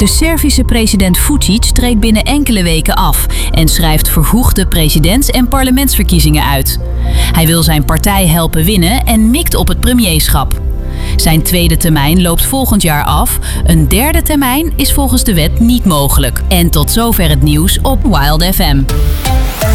De Servische president Vučić treedt binnen enkele weken af en schrijft vervroegde presidents- en parlementsverkiezingen uit. Hij wil zijn partij helpen winnen en mikt op het premierschap. Zijn tweede termijn loopt volgend jaar af. Een derde termijn is volgens de wet niet mogelijk. En tot zover het nieuws op Wild FM.